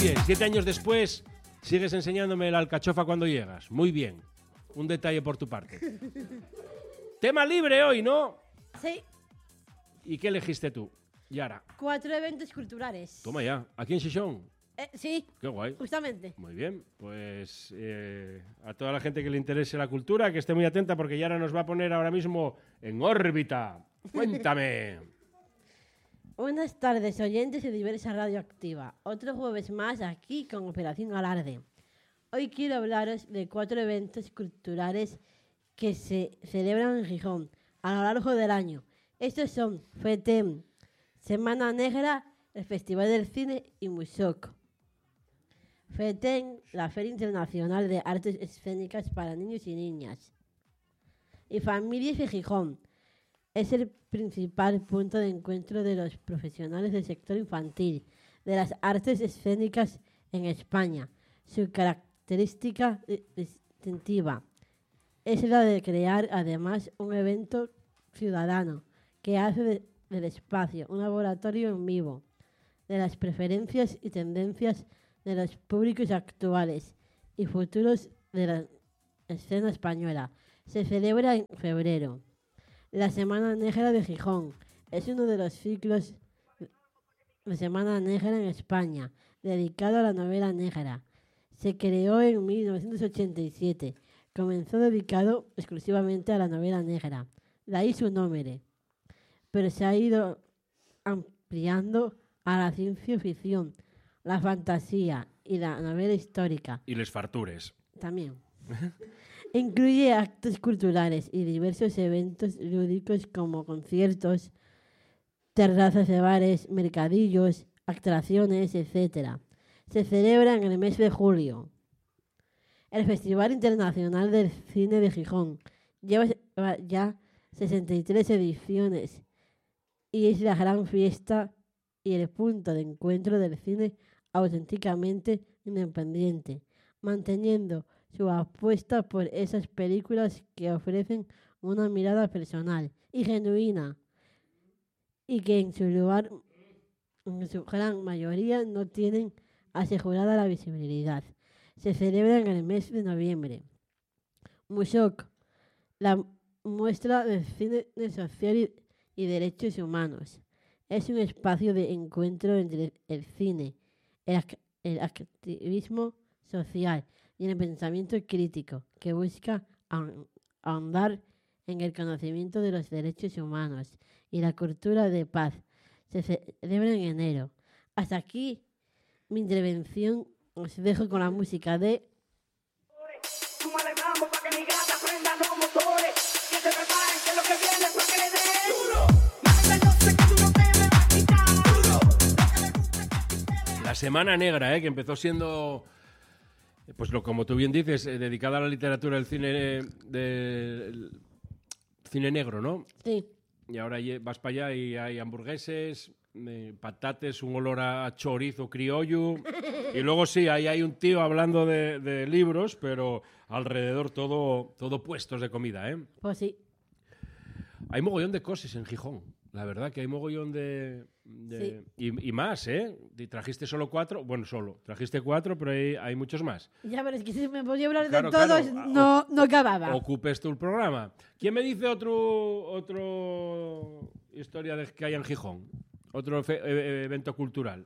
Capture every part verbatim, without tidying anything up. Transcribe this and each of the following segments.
bien. Siete años después, sigues enseñándome la alcachofa cuando llegas. Muy bien. Un detalle por tu parte. Tema libre hoy, ¿no? Sí. ¿Y qué elegiste tú, Yara? Cuatro eventos culturales. Toma ya. ¿Aquí en Xixón? Eh, sí. Qué guay. Justamente. Muy bien. Pues eh, a toda la gente que le interese la cultura, que esté muy atenta porque Yara nos va a poner ahora mismo en órbita. Cuéntame. Buenas tardes, oyentes de Diversa Radioactiva. Otro jueves más aquí con Operación Alarde. Hoy quiero hablaros de cuatro eventos culturales que se celebran en Gijón a lo largo del año. Estos son FETEM, Semana Negra, el Festival del Cine y Musoc. FETEM, la Feria Internacional de Artes Escénicas para Niños y Niñas. Y Familias de Gijón. Es el principal punto de encuentro de los profesionales del sector infantil de las artes escénicas en España. Su característica distintiva es la de crear además un evento ciudadano que hace de, del espacio un laboratorio en vivo de las preferencias y tendencias de los públicos actuales y futuros de la escena española. Se celebra en febrero. La Semana Negra de Gijón es uno de los ciclos de Semana Negra en España, dedicado a la novela negra. Se creó en mil novecientos ochenta y siete. Comenzó dedicado exclusivamente a la novela negra. De ahí su nombre. Pero se ha ido ampliando a la ciencia ficción, la fantasía y la novela histórica. Y les fartures. También. Incluye actos culturales y diversos eventos lúdicos como conciertos, terrazas de bares, mercadillos, atracciones, etcétera. Se celebra en el mes de julio. El Festival Internacional del Cine de Gijón lleva ya sesenta y tres ediciones y es la gran fiesta y el punto de encuentro del cine auténticamente independiente, manteniendo su apuesta por esas películas que ofrecen una mirada personal y genuina y que en su lugar, en su gran mayoría, no tienen asegurada la visibilidad. Se celebra en el mes de noviembre. Musoc, la muestra de cine social y, y derechos humanos. Es un espacio de encuentro entre el cine, el, el activismo social y el pensamiento crítico que busca ahondar en el conocimiento de los derechos humanos y la cultura de paz. Se celebra en enero. Hasta aquí mi intervención. Os dejo con la música de... La Semana Negra, ¿eh? Que empezó siendo... Pues lo, como tú bien dices, eh, dedicada a la literatura del cine, eh, del cine negro, ¿no? Sí. Y ahora vas para allá y hay hamburgueses, eh, patates, un olor a chorizo criollo. Y luego sí, ahí hay un tío hablando de, de libros, pero alrededor todo, todo puestos de comida, ¿eh? Pues sí. Hay mogollón de cosas en Gijón. La verdad que hay mogollón de... de sí. y, y más, ¿eh? Y trajiste solo cuatro, bueno, solo. Trajiste cuatro, pero hay, hay muchos más. Ya, pero es que si me podía hablar claro, de todos, claro. no, no acababa. Ocupes tú el programa. ¿Quién me dice otro, otro historia de que hay en Gijón? Otro fe, eh, evento cultural.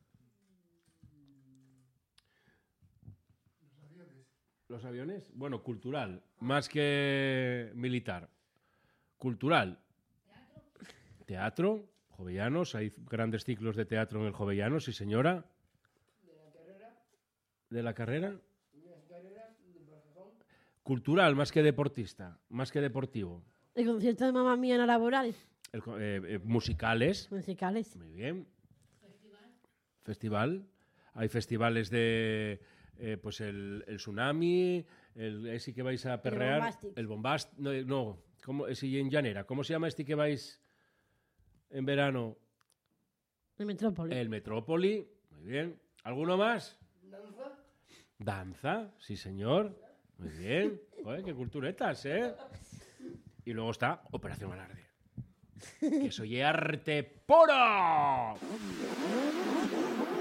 Los aviones. ¿Los aviones? Bueno, cultural, más que militar. Cultural. Teatro, Jovellanos, hay grandes ciclos de teatro en el Jovellanos, sí señora. De la carrera. ¿De la carrera? De las carreras de Barjajón. Cultural, más que deportista, más que deportivo. El concierto de Mamma Mía en la laboral. El, eh, eh, musicales. Musicales. Muy bien. Festival. Festival. Hay festivales de, eh, pues el, el Tsunami, el ese que vais a perrear. El Bombastic. El Bombast, no, no ¿cómo, ese en llanera. ¿Cómo se llama este que vais en verano? El Metrópoli. El Metrópoli. Muy bien. ¿Alguno más? Danza. Danza, sí señor. Muy bien. Joder, qué culturetas, ¿eh? Y luego está Operación Alarde. Que soy arte puro.